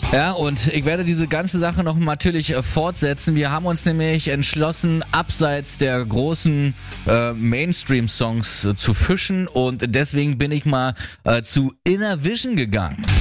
Ja, und ich werde diese ganze Sache noch natürlich fortsetzen. Wir haben uns nämlich entschlossen, abseits der großen Mainstream-Songs zu fischen und deswegen bin ich mal zu Inner Vision gegangen.